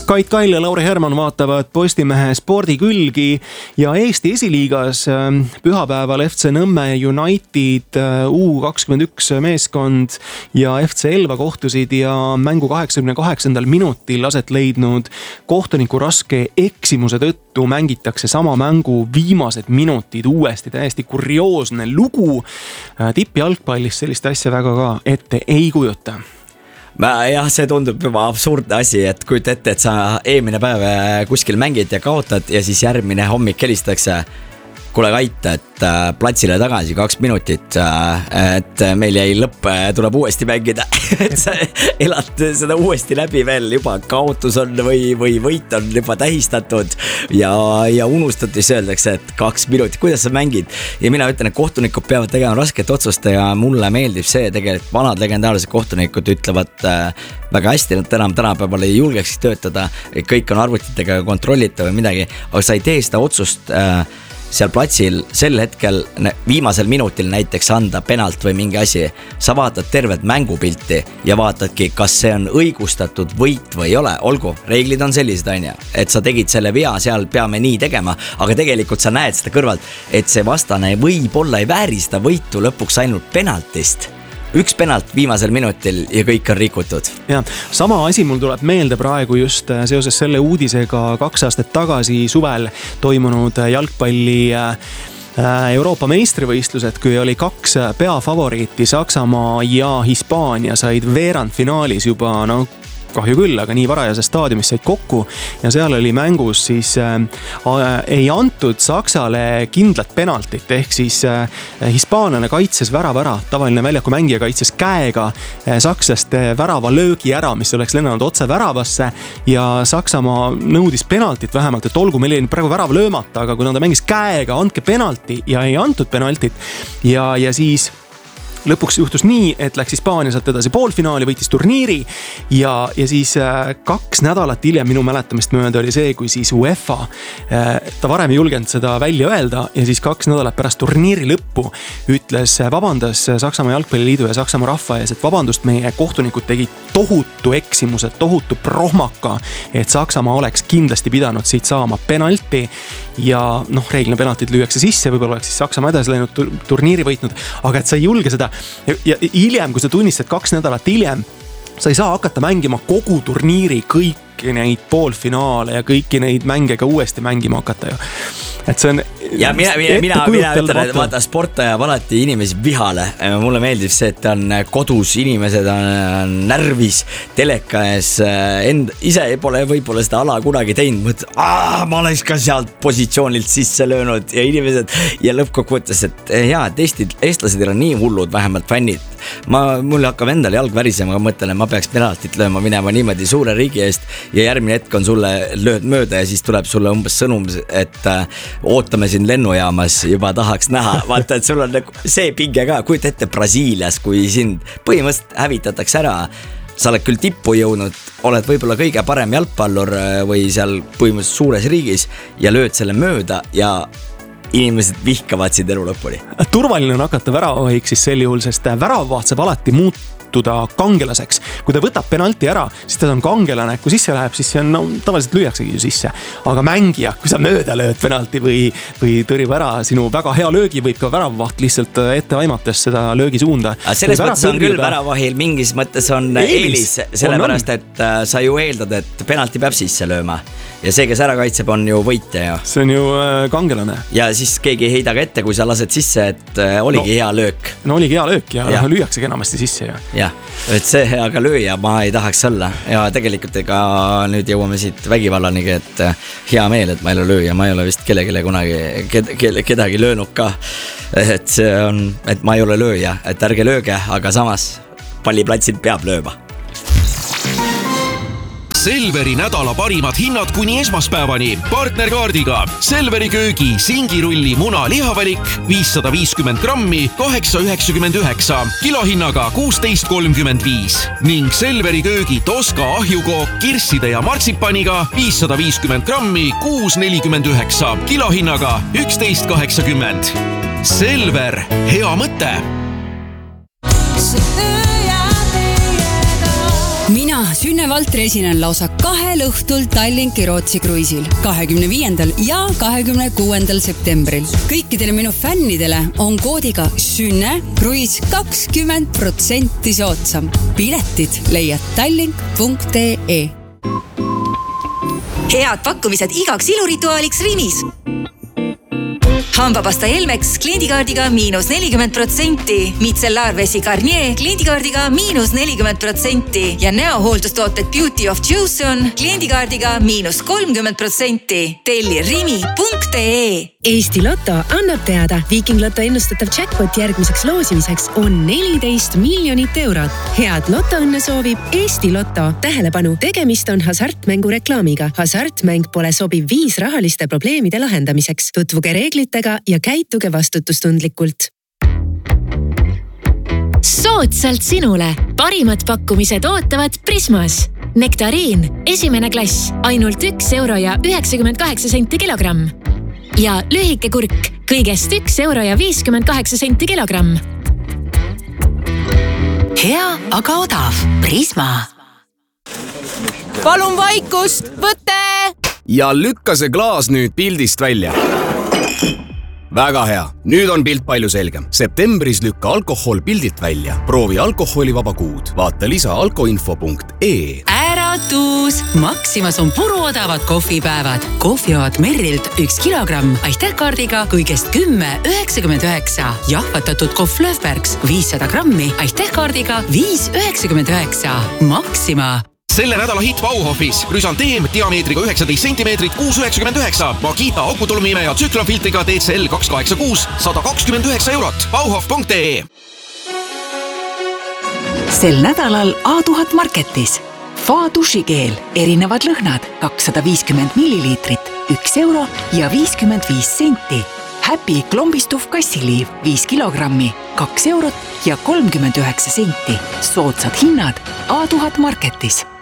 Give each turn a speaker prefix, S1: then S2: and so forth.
S1: Kait Kail ja Lauri Herman vaatavad Postimehe spordikülgi ja Eesti esiliigas pühapäeval FC Nõmme United U21 meeskond ja FC Elva kohtusid ja mängu 88. minutil aset leidnud kohtuniku raske eksimuse tõttu mängitakse sama mängu viimased minutid uuesti. Täiesti kurioosne lugu. Tippjalgpallis sellist asja väga ka ette ei kujuta.
S2: Jah, see tundub juba absurdne asi, et kujuta ette, et sa eelmine päev kuskil mängid ja kaotad ja siis järgmine hommik helistatakse. Kuule Kait, et platsile tagasi 2 minutit, et meil jäi lõpp, tuleb uuesti mängida. Et sa elad seda uuesti läbi veel, juba kaotus on või võit on juba tähistatud ja unustatis öeldakse, et 2 minutit, kuidas sa mängid. Ja mina ütlen, et kohtunikud peavad tegema rasket otsust ja mulle meeldib see, tegelikult vanad legendaarsed kohtunikud ütlevad väga hästi, et enam tänapäeval ei julgeks töötada, kõik on arvutitega kontrollita või midagi, aga sa ei tee seda otsust seal platsil sel hetkel viimasel minutil näiteks anda penalt või mingi asi. Sa vaatad tervet mängupilti ja vaatadki, kas see on õigustatud võit või ei ole. Olgu, reeglid on sellised, et sa tegid selle vea, seal peame nii tegema, aga tegelikult sa näed seda kõrvalt, et see vastane võib-olla ei vääri seda võitu lõpuks ainult penaltist. 1 penalt viimasel minutil ja kõik on rikutud.
S1: Ja, sama asi mul tuleb meelde praegu just seoses selle uudisega 2 aastat tagasi suvel toimunud jalgpalli Euroopa meistrivõistlused, kui oli 2 peafavoriiti, Saksamaa ja Hispaania said veerandfinaalis juba kahju küll, aga nii varajase staadiumis said kokku ja seal oli mängus siis ei antud Saksale kindlat penaltit, ehk siis hispaanlane kaitses värava ära, tavaline väljaku mängija kaitses käega sakslaste värava löögi ära, mis oleks lennanud otse väravasse ja Saksamaa nõudis penaltit vähemalt, et olgu, meil ei praegu värav löömata, aga kuna ta mängis käega, andke penalti ja ei antud penaltit ja siis lõpuks juhtus nii, et läks Hispaania sealt edasi poolfinaali, võitis turniiri ja siis 2 nädalat hiljem minu mäletamist mööda oli see, kui siis UEFA, ta varem ei julgenud seda välja öelda ja siis 2 nädalat pärast turniiri lõppu vabandas Saksamaa jalgpalliliidu ja Saksamaa rahva ees, et vabandust, meie kohtunikud tegid tohutu eksimuse, tohutu prohmaka, et Saksamaa oleks kindlasti pidanud siit saama penalti ja reeglina penaltid lüüakse sisse, võib-olla oleks siis Saksamaa edasi läinud turniiri võitnud, aga et sa ei julge seda ja hiljem, kui sa tunnistad 2 nädalat hiljem, sa ei saa hakata mängima kogu turniiri kõiki neid poolfinaale ja kõiki neid mänge ka uuesti mängima hakata ju. Et see on
S2: ja mina ütlen, et vaata, sport ajab alati inimesi vihale. Mulle meeldib see, et on kodus, inimesed on närvis, teleka ees, ise pole võib-olla seda ala kunagi teinud, mõtled, ma oleks ka sealt positsioonilt sisse löönud ja inimesed ja lõppkokkuvõttes, et eestlased on nii hullud, vähemalt fännid. Mulle hakkab endale jalg värisema, ma mõtlen, et ma peaks penaltit lööma minema niimoodi suure riigi eest ja järgmine hetk on sulle lööd mööda ja siis tuleb sulle umbes sõnum, et ootame siin lennujaamas, juba tahaks näha. Vaata, et sul on see pinge ka, kujuta ette Brasiilias, kui sind põhimõtteliselt hävitatakse ära. Sa oled küll tippu jõudnud, oled võib-olla kõige parem jalgpallur või seal põhimõtteliselt suures riigis ja lööd selle mööda ja inimesed vihkavad sind elu lõpuni. Turvaline on hakata väravavahiks siis sel juhul, sest väravavaht saab alati muutuda kangelaseks. Kui ta võtab penalti ära, siis ta on kangelane. Kui sisse läheb, siis see on, tavaliselt lüüaksegi ju sisse. Aga mängija, kui sa mööda lööd penalti või tõrib ära sinu väga hea löögi, võib ka väravavaht lihtsalt ette aimates seda löögi suunda. Selles mõttes on küll väravahil mingis mõttes on eelis, sellepärast, et sa ju eeldad, et penalti peab sisse lööma. Ja see, kes ära kaitseb, on ju võitja.
S1: See on ju kangelane.
S2: Ja siis keegi ei heida ka ette, kui sa lased sisse, et oligi hea löök.
S1: No oligi hea löök ja lüüakse enamasti sisse.
S2: Jah, et see aga lööja ma ei tahaks olla. Ja tegelikult ega nüüd jõuame siit vägivallanigi, et hea meel, et ma ei ole lööja. Ma ei ole vist kellelegi kunagi kedagi löönud ka. Et see on, et ma ei ole lööja, et ärge lööge, aga samas palliplatsil peab lööma.
S3: Selveri nädala parimad hinnad kuni esmaspäevani partnerkaardiga. Selveri köögi singirulli muna lihavalik 550 grammi 8,99 kilohinnaga 16,35 ning Selveri köögi Toska ahjukook kirsside ja martsipaniga 550 grammi 6,49 kilohinnaga 11,80. Selver, hea mõte!
S4: Mina Sünne Valtri esinen lausa 2 õhtul Tallinki Rootsi kruiisil 25. ja 26. septembril. Kõikidele minu fännidele on koodiga Sünne kruiis 20% soodsam. Piletid leiad tallink.ee.
S5: Head pakkumised igaks ilurituaaliks Rimis. Hambapasta Elmex kliendikaardiga -40%, Micellarvesi Garnier kliendikaardiga -40% ja näohooldustooted Beauty of Joseon kliendikaardiga -30%. Telli rimi.ee.
S6: Eesti Lotto annab teada, Viking Lotto ennustatav jackpot järgmiseks loosimiseks on 14 miljonit eurot. Head lotoõnne soovib Eesti Lotto. Tähelepanu, tegemist on hasartmängu reklaamiga. Hasartmäng pole sobiv viis rahaliste probleemide lahendamiseks. Tutvuge reeglitega ja käituge vastutustundlikult.
S7: Soodsalt sinule. Parimad pakkumised ootavad Prismas. Nektariin, esimene klass, ainult 1,98 € kilogramm. Ja lühike kurk, kõigest 1,58 € kilogramm.
S8: Hea, aga odav. Prisma.
S9: Palun vaikust, võte!
S10: Ja lükka see klaas nüüd pildist välja. Väga hea. Nüüd on pilt palju selgem. Septembris lükka alkohol pildilt välja. Proovi alkoholivaba kuud. Vaata lisa alkoinfo.ee.
S8: Äratus! Maximas on puruodavad kohvipäevad. Kohvijoad Merrilt 1 kilogramm. Aitähkaardiga kõigest 10,99. Jahvatatud kohv Löfbergs 500 grammi. Aitähkaardiga 5,99. Maxima.
S3: Selle nädala hitt Bauhofis. Rüsanteem diameetriga 19 cm 6,99. Makita aukutulumiime ja tsüklonfiltriga TCL 286 129 €. Bauhof.ee.
S8: Sel nädalal A1000 Marketis. Fa dušikeel, erinevad lõhnad, 250 milliliitrit, 1 € ja 55 senti. Happy klombistuv kassiliiv, 5 kilogrammi, 2 € ja 39 senti. Soodsad hinnad A1000 Marketis.